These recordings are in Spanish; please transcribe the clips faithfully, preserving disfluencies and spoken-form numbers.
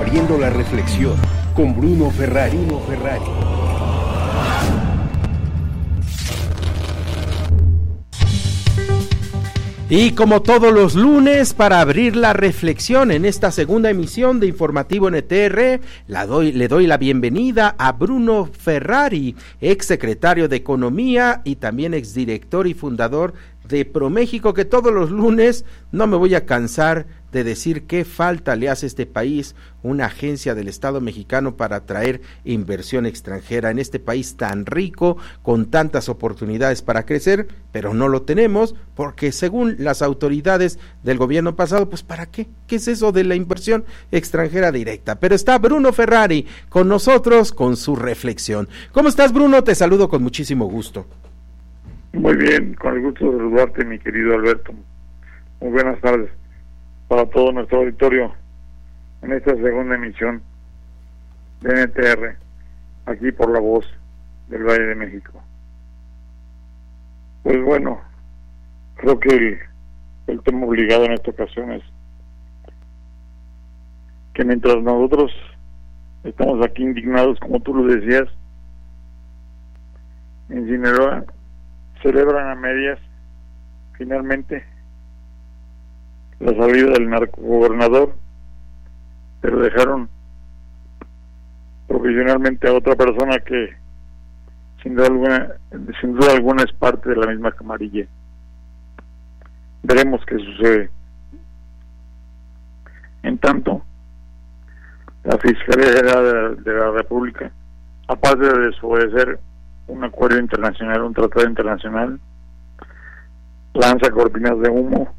Abriendo la reflexión con Bruno Ferrari. Bruno Ferrari. Y como todos los lunes, para abrir la reflexión en esta segunda emisión de Informativo N T R, la doy, le doy la bienvenida a Bruno Ferrari, ex secretario de Economía y también exdirector y fundador de ProMéxico, que todos los lunes no me voy a cansar de decir qué falta le hace a este país una agencia del Estado mexicano para atraer inversión extranjera en este país tan rico, con tantas oportunidades para crecer, pero no lo tenemos, porque según las autoridades del gobierno pasado, pues ¿para qué? ¿Qué es eso de la inversión extranjera directa? Pero está Bruno Ferrari con nosotros con su reflexión. ¿Cómo estás, Bruno? Te saludo con muchísimo gusto. Muy bien, con el gusto de saludarte, mi querido Alberto. Muy buenas tardes para todo nuestro auditorio en esta segunda emisión de N T R, aquí por La Voz del Valle de México. Pues bueno, creo que el, el tema obligado en esta ocasión es que mientras nosotros estamos aquí indignados, como tú lo decías, en Sinaloa celebran a medias finalmente la salida del narcogobernador, pero dejaron provisionalmente a otra persona que sin duda alguna, sin duda alguna es parte de la misma camarilla. Veremos qué sucede. En tanto, la Fiscalía General de la, de la República, aparte de desobedecer un acuerdo internacional, un tratado internacional, lanza cortinas de humo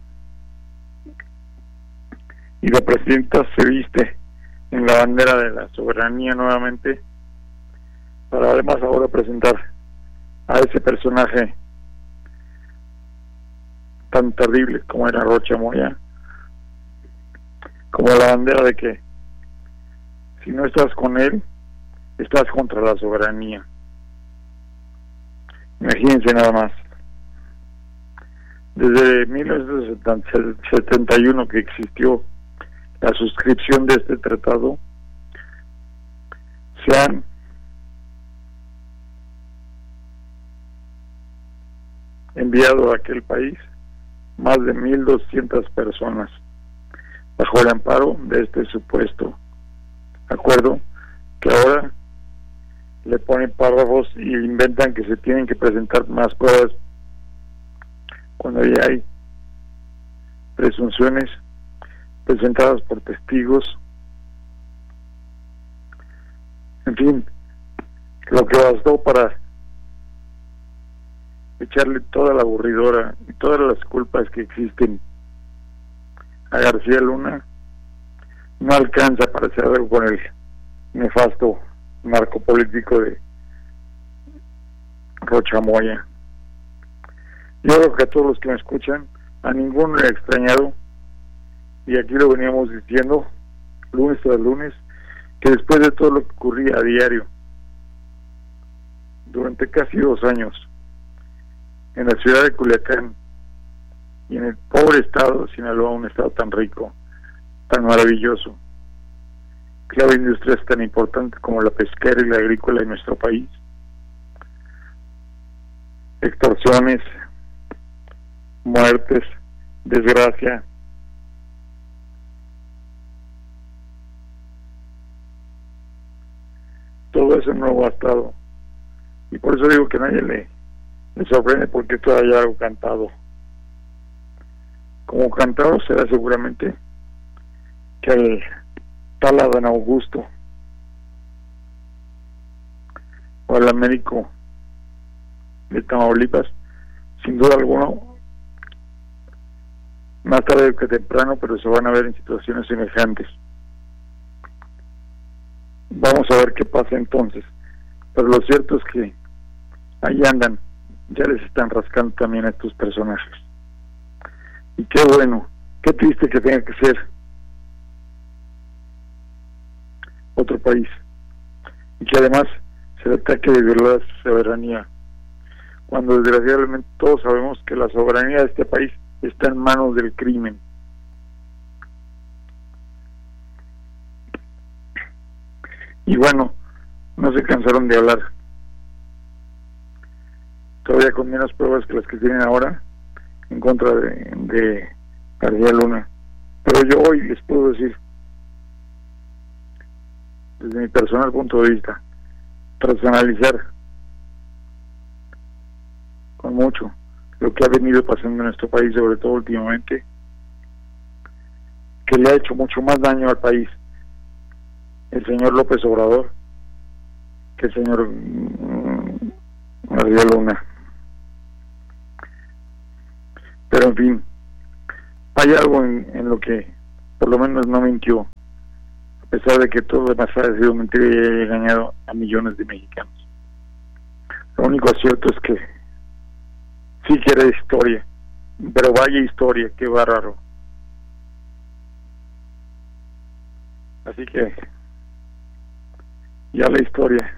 y la presidenta se viste en la bandera de la soberanía nuevamente, para además ahora presentar a ese personaje tan terrible como era Rocha Moya como la bandera de que si no estás con él, estás contra la soberanía. Imagínense nada más. Desde mil novecientos setenta y uno que existió la suscripción de este tratado, se han enviado a aquel país más de mil doscientas personas bajo el amparo de este supuesto acuerdo, que ahora le ponen párrafos y inventan que se tienen que presentar más pruebas cuando ya hay presunciones presentadas por testigos. En fin, lo que bastó para echarle toda la aburridora y todas las culpas que existen a García Luna no alcanza para hacer algo con el nefasto narcopolítico de Rocha Moya. Yo creo que a todos los que me escuchan, a ninguno le ha extrañado, y aquí lo veníamos diciendo lunes tras lunes, que después de todo lo que ocurría a diario durante casi dos años en la ciudad de Culiacán y en el pobre estado de Sinaloa, un estado tan rico, tan maravilloso, clave industrias tan importantes como la pesquera y la agrícola en nuestro país, extorsiones, muertes, desgracia, todo eso no ha bastado, y por eso digo que a nadie le, le sorprende, porque esto hay algo cantado. Como cantado será seguramente que el tal Adán Augusto o el Américo de Tamaulipas, sin duda alguna, más tarde que temprano, pero se van a ver en situaciones semejantes. Vamos a ver qué pasa entonces, pero lo cierto es que ahí andan, ya les están rascando también a estos personajes. Y qué bueno, qué triste que tenga que ser otro país, y que además se le ataque de violar su soberanía, cuando desgraciadamente todos sabemos que la soberanía de este país está en manos del crimen. Y bueno, no se cansaron de hablar, todavía con menos pruebas que las que tienen ahora, en contra de, de García Luna. Pero yo hoy les puedo decir, desde mi personal punto de vista, tras analizar con mucho lo que ha venido pasando en nuestro país, sobre todo últimamente, que le ha hecho mucho más daño al país el señor López Obrador que el señor mmm, García Luna. Pero en fin, hay algo en, en lo que por lo menos no mintió, a pesar de que todo lo demás ha sido mentira y ha engañado a millones de mexicanos. Lo único cierto es que sí que era historia, pero vaya historia, qué bárbaro. Así que ya la historia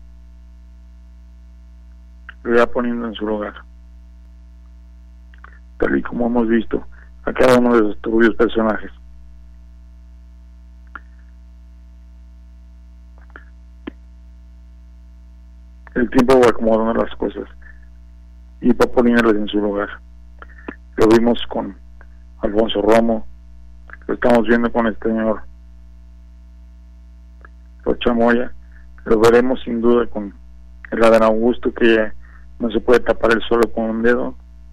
lo irá poniendo en su lugar, tal y como hemos visto a cada uno de los turbios personajes. El tiempo va acomodando las cosas y va poniéndolas en su lugar. Lo vimos con Alfonso Romo, lo estamos viendo con este señor Rocha Moya, lo veremos sin duda con el Adán Augusto, que ya no se puede tapar el sol con un dedo,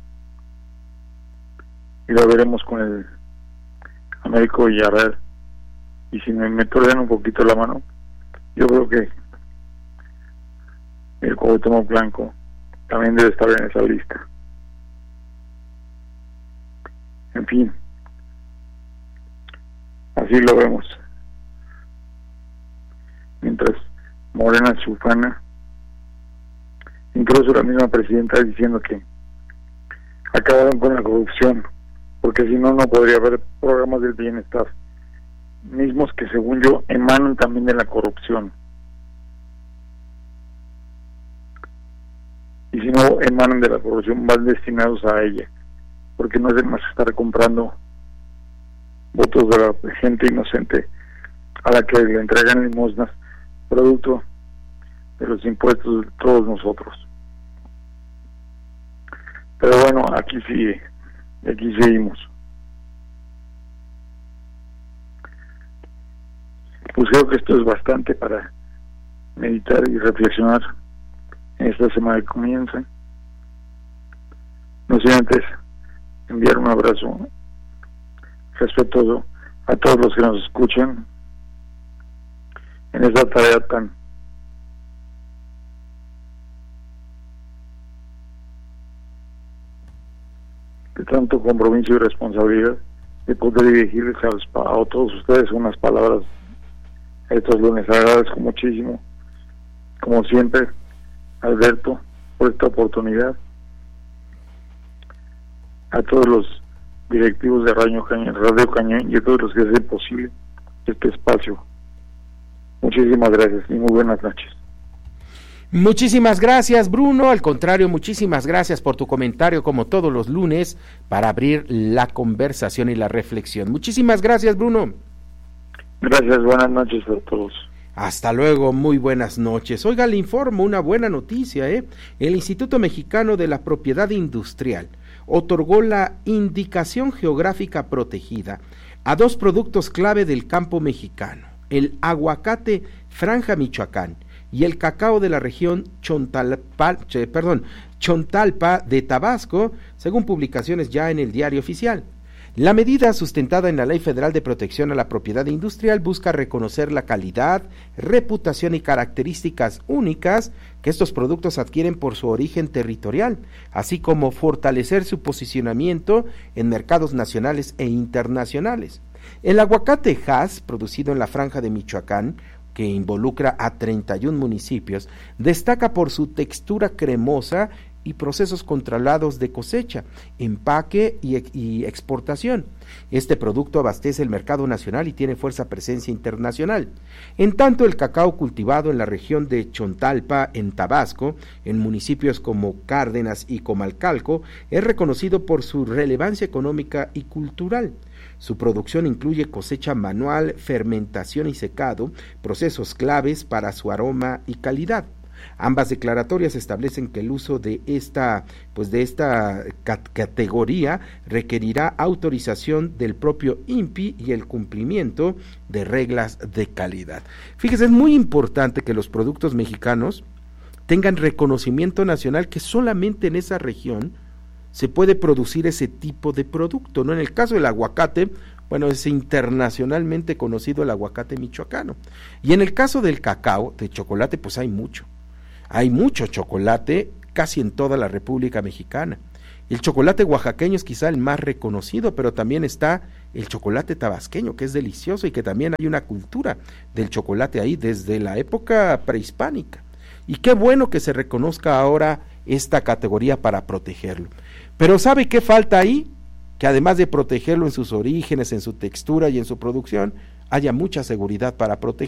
y lo veremos con el Américo Villarreal. Y si me, me torden un poquito la mano, yo creo que el Cuauhtémoc Blanco también debe estar en esa lista. En fin, así lo vemos. Mientras Morena se ufana, incluso la misma presidenta diciendo que acabaron con la corrupción, porque si no, no podría haber programas del bienestar, mismos que según yo emanan también de la corrupción. Y si no emanan de la corrupción, van destinados a ella, porque no es de más estar comprando votos de la gente inocente a la que le entregan limosnas, producto de los impuestos de todos nosotros. Pero bueno, aquí sigue, aquí seguimos. Pues creo que esto es bastante para meditar y reflexionar en esta semana que comienza. No sé, antes enviar un abrazo respetuoso a todos los que nos escuchan en esta tarea tan de tanto compromiso y responsabilidad de poder dirigirles a, los, a todos ustedes unas palabras estos lunes. Agradezco muchísimo, como siempre, Alberto, por esta oportunidad, a todos los directivos de Radio Cañón, Radio Cañón y a todos los que hacen posible este espacio. Muchísimas gracias y muy buenas noches. Muchísimas gracias, Bruno. Al contrario, muchísimas gracias por tu comentario, como todos los lunes, para abrir la conversación y la reflexión. Muchísimas gracias, Bruno. Gracias, buenas noches a todos. Hasta luego, muy buenas noches. Oiga, le informo una buena noticia, ¿eh? El Instituto Mexicano de la Propiedad Industrial otorgó la indicación geográfica protegida a dos productos clave del campo mexicano: el aguacate Franja Michoacán y el cacao de la región Chontalpa, perdón, Chontalpa de Tabasco, según publicaciones ya en el Diario Oficial. La medida, sustentada en la Ley Federal de Protección a la Propiedad Industrial, busca reconocer la calidad, reputación y características únicas que estos productos adquieren por su origen territorial, así como fortalecer su posicionamiento en mercados nacionales e internacionales. El aguacate Hass, producido en la Franja de Michoacán, que involucra a treinta y un municipios, destaca por su textura cremosa y procesos controlados de cosecha, empaque y, y exportación. Este producto abastece el mercado nacional y tiene fuerza presencia internacional. En tanto, el cacao cultivado en la región de Chontalpa, en Tabasco, en municipios como Cárdenas y Comalcalco, es reconocido por su relevancia económica y cultural. Su producción incluye cosecha manual, fermentación y secado, procesos claves para su aroma y calidad. Ambas declaratorias establecen que el uso de esta, pues de esta cat- categoría requerirá autorización del propio I N P I y el cumplimiento de reglas de calidad. Fíjese, es muy importante que los productos mexicanos tengan reconocimiento nacional, que solamente en esa región se puede producir ese tipo de producto, ¿no? En el caso del aguacate, bueno, es internacionalmente conocido el aguacate michoacano. Y en el caso del cacao, de chocolate, pues hay mucho. Hay mucho chocolate casi en toda la República Mexicana. El chocolate oaxaqueño es quizá el más reconocido, pero también está el chocolate tabasqueño, que es delicioso y que también hay una cultura del chocolate ahí desde la época prehispánica. Y qué bueno que se reconozca ahora esta categoría para protegerlo. Pero ¿sabe qué falta ahí? Que además de protegerlo en sus orígenes, en su textura y en su producción, haya mucha seguridad para protegerlo.